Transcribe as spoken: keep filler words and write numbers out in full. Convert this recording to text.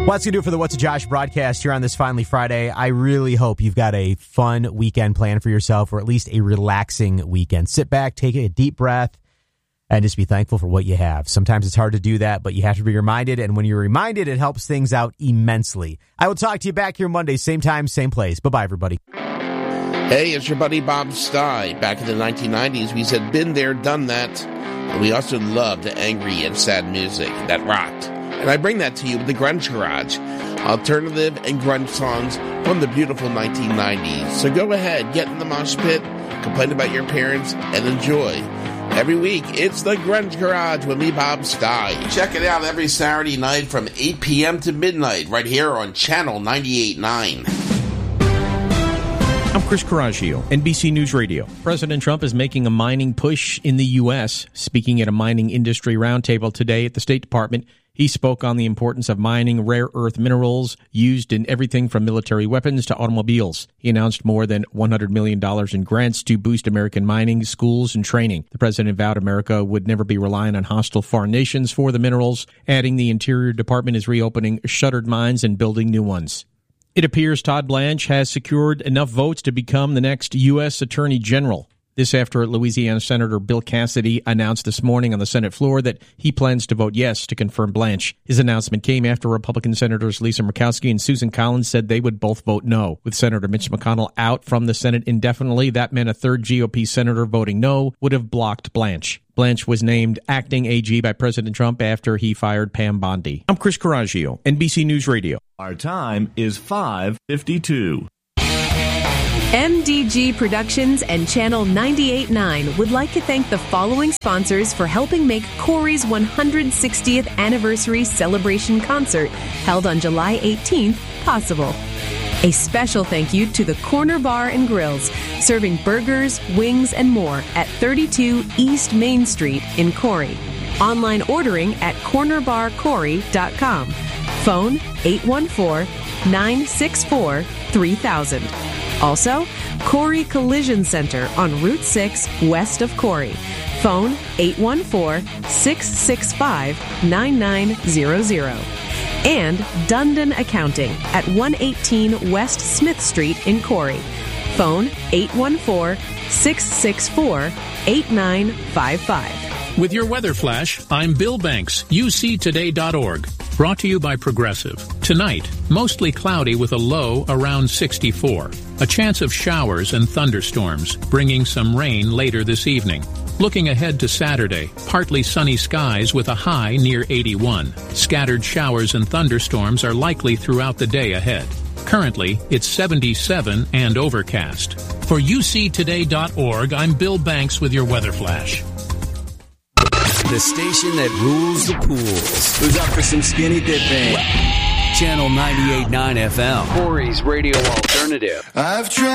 Well, that's going to do it for the What's a Josh broadcast here on this Finally Friday. I really hope you've got a fun weekend planned for yourself, or at least a relaxing weekend. Sit back, take a deep breath, and just be thankful for what you have. Sometimes it's hard to do that, but you have to be reminded, and when you're reminded, it helps things out immensely. I will talk to you back here Monday, same time, same place. Bye-bye, everybody. Hey, it's your buddy Bob Stye. Back in the nineteen nineties, we said, been there, done that. And we also loved angry and sad music that rocked. And I bring that to you with the Grunge Garage, alternative and grunge songs from the beautiful nineteen nineties. So go ahead, get in the mosh pit, complain about your parents, and enjoy. Every week, it's the Grunge Garage with me, Bob Stye. Check it out every Saturday night from eight p.m. to midnight right here on Channel ninety-eight point nine. I'm Chris Coraggio, N B C News Radio. President Trump is making a mining push in the U S. Speaking at a mining industry roundtable today at the State Department, he spoke on the importance of mining rare earth minerals used in everything from military weapons to automobiles. He announced more than one hundred million dollars in grants to boost American mining, schools, and training. The president vowed America would never be relying on hostile foreign nations for the minerals, adding the Interior Department is reopening shuttered mines and building new ones. It appears Todd Blanche has secured enough votes to become the next U S Attorney General. This after Louisiana Senator Bill Cassidy announced this morning on the Senate floor that he plans to vote yes to confirm Blanche. His announcement came after Republican Senators Lisa Murkowski and Susan Collins said they would both vote no. With Senator Mitch McConnell out from the Senate indefinitely, that meant a third G O P senator voting no would have blocked Blanche. Blanche was named acting A G by President Trump after he fired Pam Bondi. I'm Chris Coraggio, N B C News Radio. Our time is five fifty-two. M D G Productions and Channel ninety-eight point nine would like to thank the following sponsors for helping make Corey's one hundred sixtieth anniversary celebration concert held on July eighteenth possible. A special thank you to the Corner Bar and Grills, serving burgers, wings, and more at thirty-two East Main Street in Corey. Online ordering at corner bar corey dot com. Phone eight one four, nine six four, three thousand. Also, Corey Collision Center on Route six west of Corey. Phone eight one four, six six five, nine nine zero zero. And Dundon Accounting at one eighteen West Smith Street in Corey. Phone eight one four, six six four, eight nine five five. With your weather flash, I'm Bill Banks, U C today dot org. Brought to you by Progressive. Tonight, mostly cloudy with a low around sixty-four. A chance of showers and thunderstorms, bringing some rain later this evening. Looking ahead to Saturday, partly sunny skies with a high near eighty-one. Scattered showers and thunderstorms are likely throughout the day ahead. Currently, it's seventy-seven and overcast. For U C today dot org, I'm Bill Banks with your weather flash. The station that rules the pools. Who's up for some skinny dipping? Channel ninety-eight point nine F M. Corey's Radio Alternative. I've tried